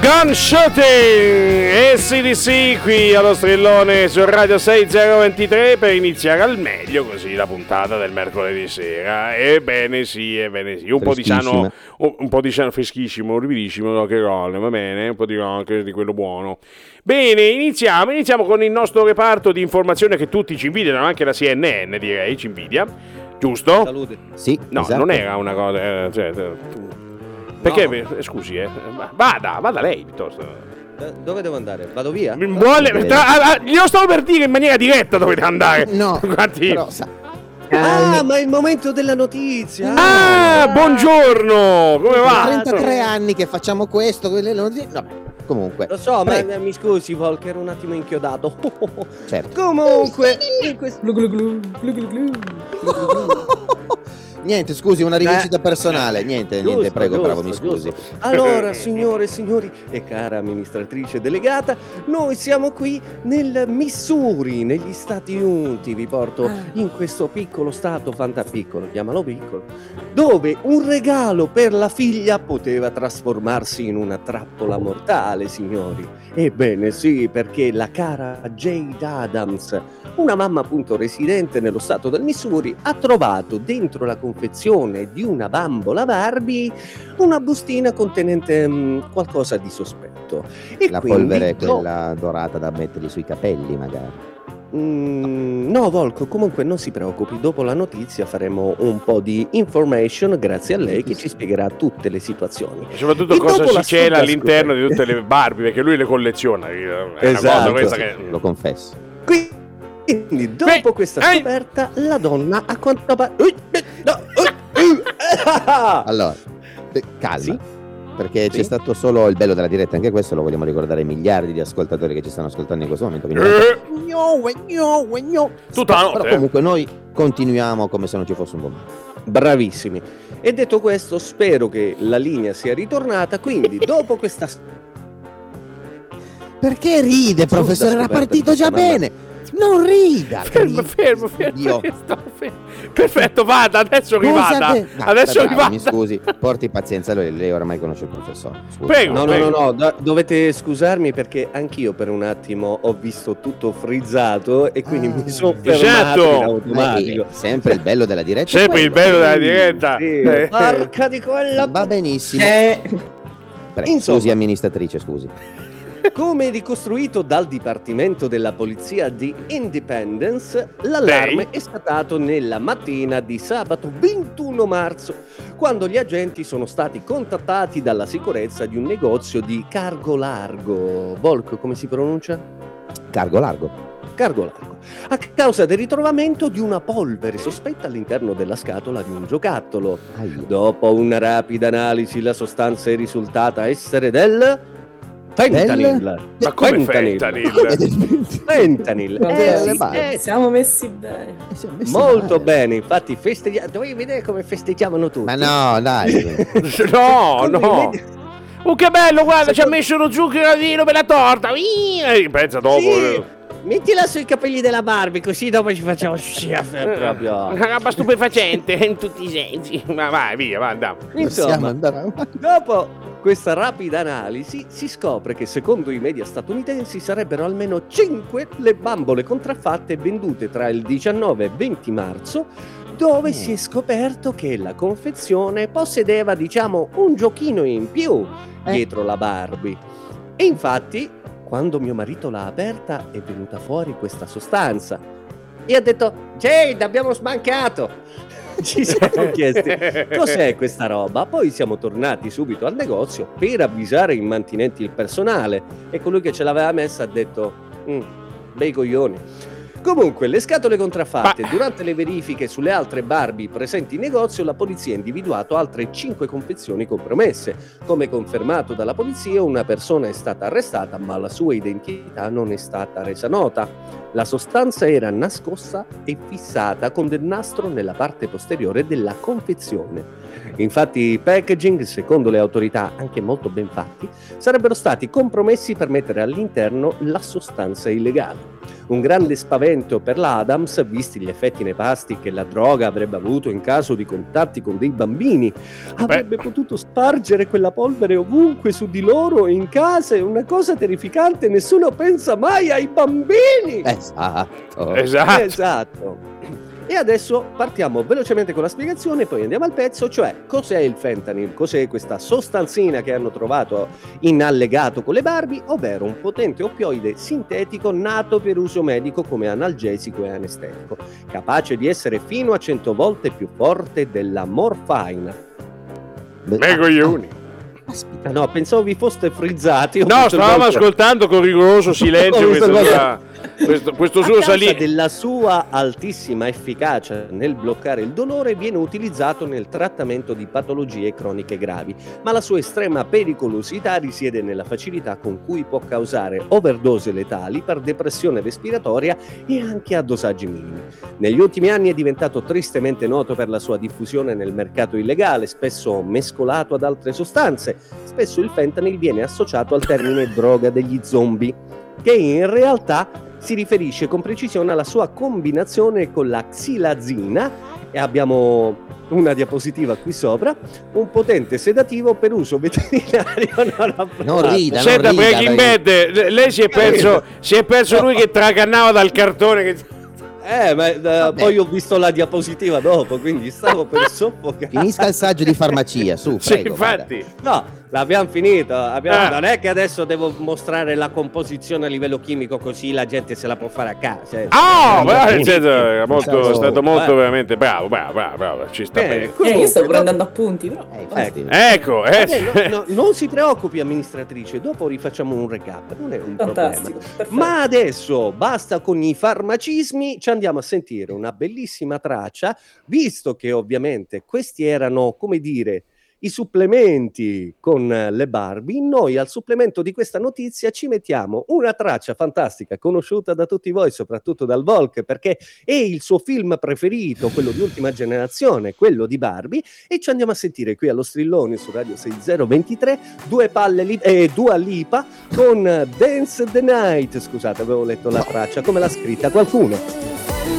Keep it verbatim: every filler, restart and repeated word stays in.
Gunshooting e C D C qui allo Strillone su Radio sei zero ventitré per iniziare al meglio così la puntata del mercoledì sera. Ebbene sì, ebbene sì, un po' di sano, un, un po' di sano freschissimo, morbidissimo, no, che rolle, va bene, un po' di anche di quello buono. Bene, iniziamo, iniziamo con il nostro reparto di informazione che tutti ci invidiano, anche la C N N direi ci invidia, giusto? Salute. Sì, no, esatto. Non era una cosa, eh, cioè, perché, no. Scusi, eh, vada, vada lei piuttosto. Dove devo andare? Vado via? Vuole, tra, glielo stavo per dire in maniera diretta dove deve andare. No, Quanti... però sa... Ah, ma è il momento della notizia. Ah, ah buongiorno, come va? trentatré anni che facciamo questo, quelle notizie... No, comunque. Lo so, ma mi scusi, Volker, ero un attimo inchiodato. Certo. Comunque, in questo... Niente, scusi, una rivincita eh, personale. Niente, giusto, niente, prego, giusto, bravo, mi scusi. Giusto. Allora, signore e signori, e cara amministratrice delegata, noi siamo qui nel Missouri, negli Stati Uniti. Vi porto in questo piccolo stato, fantapiccolo, chiamalo piccolo, dove un regalo per la figlia poteva trasformarsi in una trappola mortale, signori. Ebbene sì, perché la cara Jade Adams, una mamma appunto residente nello stato del Missouri, ha trovato dentro la confezione di una bambola Barbie una bustina contenente mh, qualcosa di sospetto. E la quindi, polvere quella no, dorata da metterli sui capelli magari. Mm, no Volco, comunque non si preoccupi, dopo la notizia faremo un po' di information grazie a lei che ci spiegherà tutte le situaoni e soprattutto e cosa si cela all'interno di tutte le Barbie, perché lui le colleziona, è esatto, una cosa questa che... lo confesso. Quindi dopo Beh, questa scoperta eh. la donna a quanto pare allora calma sì? Perché sì? C'è stato solo il bello della diretta, anche questo lo vogliamo ricordare ai miliardi di ascoltatori che ci stanno ascoltando in questo momento. Eh. Tutta la notte. Però comunque noi continuiamo come se non ci fosse un momento. Bravissimi. E detto questo, spero che la linea sia ritornata, quindi dopo questa... Perché ride, professore? Era partito già bene. Non rida. Fermo, fermo, fermo, Io. fermo. Perfetto, vada, adesso rivada. No, adesso bravo, rivada. Mi scusi, porti pazienza, lei, lei oramai conosce il professore. Scusi. Prego, no, prego. no, no, no, dovete scusarmi perché anch'io per un attimo ho visto tutto frizzato e quindi ah, mi sono fermato in automatico. Eh, sempre il bello della diretta. Sempre il bello della diretta. Sì, eh. Porca di quella. Va benissimo. Eh. Prego, scusi amministratrice, scusi. Come ricostruito dal Dipartimento della Polizia di Independence, l'allarme Beh. è scattato nella mattina di sabato ventuno marzo, quando gli agenti sono stati contattati dalla sicurezza di un negozio di Cargo Largo. Volk, come si pronuncia? Cargo Largo. Cargo Largo. A causa del ritrovamento di una polvere sospetta all'interno della scatola di un giocattolo. Aia. Dopo una rapida analisi, la sostanza è risultata essere del... Fentanyl. Ma come fentanyl? Fentanyl. Eh, sì, eh, siamo messi bene. Siamo messi Molto bene. bene, infatti festeggiamo. Dovevi vedere come festeggiavano tutti. Ma no, dai. no, no. Oh, che bello, guarda, ci ha messo lo zuccheratino per la torta. Pensa dopo. Sì. Mettila sui capelli della Barbie, così dopo ci facciamo proprio una roba stupefacente in tutti i sensi. Ma vai, via, va, andiamo. Insomma, dopo questa rapida analisi si scopre che secondo i media statunitensi sarebbero almeno cinque le bambole contraffatte vendute tra il diciannove e venti marzo, dove mm. si è scoperto che la confezione possedeva, diciamo, un giochino in più eh. dietro la Barbie. E infatti, quando mio marito l'ha aperta, è venuta fuori questa sostanza e ha detto: Jade, abbiamo sbancato. Ci siamo chiesti cos'è questa roba, poi siamo tornati subito al negozio per avvisare i mantinenti il personale e colui che ce l'aveva messa ha detto mm, bei coglioni. Comunque, le scatole contraffatte. Ma... durante le verifiche sulle altre Barbie presenti in negozio, la polizia ha individuato altre cinque confezioni compromesse. Come confermato dalla polizia, una persona è stata arrestata, ma la sua identità non è stata resa nota. La sostanza era nascosta e fissata con del nastro nella parte posteriore della confezione. Infatti i packaging, secondo le autorità anche molto ben fatti, sarebbero stati compromessi per mettere all'interno la sostanza illegale. Un grande spavento per l'Adams, visti gli effetti nefasti che la droga avrebbe avuto in caso di contatti con dei bambini. Avrebbe Beh. potuto spargere quella polvere ovunque su di loro, in casa, è una cosa terrificante, nessuno pensa mai ai bambini! Esatto. Esatto. Esatto. E adesso partiamo velocemente con la spiegazione, poi andiamo al pezzo, cioè cos'è il fentanyl, cos'è questa sostanzina che hanno trovato in allegato con le Barbie, ovvero un potente oppioide sintetico nato per uso medico come analgesico e anestetico, capace di essere fino a cento volte più forte della morfina. Me coglioni. Aspetta, no, pensavo vi foste frizzati. No, stavamo ascoltando con rigoroso silenzio questa sua, questo, questo suo salire. A causa della sua altissima efficacia nel bloccare il dolore, viene utilizzato nel trattamento di patologie croniche gravi, ma la sua estrema pericolosità risiede nella facilità con cui può causare overdose letali per depressione respiratoria e anche a dosaggi minimi. Negli ultimi anni è diventato tristemente noto per la sua diffusione nel mercato illegale, spesso mescolato ad altre sostanze. Spesso il fentanyl viene associato al termine droga degli zombie, che in realtà si riferisce con precisione alla sua combinazione con la xilazina, e abbiamo una diapositiva qui sopra, un potente sedativo per uso veterinario non Non rida, Senta, non rida, Breaking Bad, lei si è perso, si è perso lui che tracannava dal cartone che... Eh, ma uh, poi ho visto la diapositiva dopo, quindi stavo per soffocare. Finisca il saggio di farmacia, su, Sì, prego, infatti. No, l'abbiamo finito. Abbiamo... Ah. Non è che adesso devo mostrare la composizione a livello chimico così la gente se la può fare a casa. Eh. Ah, beh, è, molto, Pensavo- è stato molto eh. veramente bravo, bravo, bravo, bravo, ci sta Bene, bene. Eh, comunque, io stavo no- prendendo appunti, però. Eh, infatti. Ecco, eh. Vabbè, no, no, non si preoccupi, amministratrice, dopo rifacciamo un recap, non è un Fantastico, problema. perfetto. Ma adesso basta con i farmacismi, ci andiamo a sentire una bellissima traccia, visto che ovviamente questi erano, come dire, i supplementi con le Barbie. Noi al supplemento di questa notizia ci mettiamo una traccia fantastica, conosciuta da tutti voi, soprattutto dal Volk, perché è il suo film preferito, quello di ultima generazione, quello di Barbie, e ci andiamo a sentire qui allo Strillone su Radio sei zero ventitré due palle li- eh, Dua Lipa con Dance the Night. Scusate, avevo letto la traccia, come l'ha scritta qualcuno?